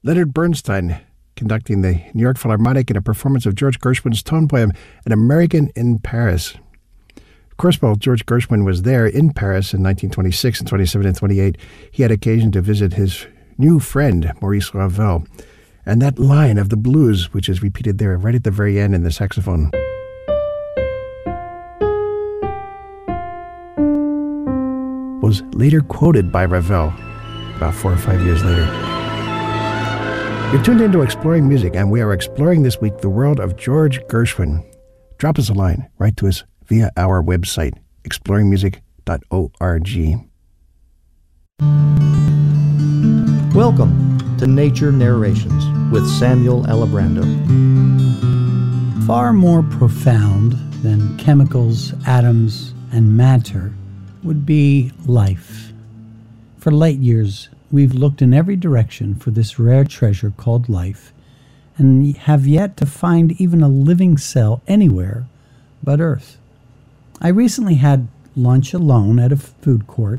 Leonard Bernstein conducting the New York Philharmonic in a performance of George Gershwin's tone poem, An American in Paris. Of course, while George Gershwin was there in Paris in 1926 and 27 and 28, he had occasion to visit his new friend, Maurice Ravel. And that line of the blues, which is repeated there right at the very end in the saxophone, was later quoted by Ravel about 4 or 5 years later. You're tuned into Exploring Music, and we are exploring this week the world of George Gershwin. Drop us a line. Write to us via our website, exploringmusic.org. Welcome to Nature Narrations with Samuel Alibrando. Far more profound than chemicals, atoms, and matter would be life. For late years, we've looked in every direction for this rare treasure called life, and have yet to find even a living cell anywhere but Earth. I recently had lunch alone at a food court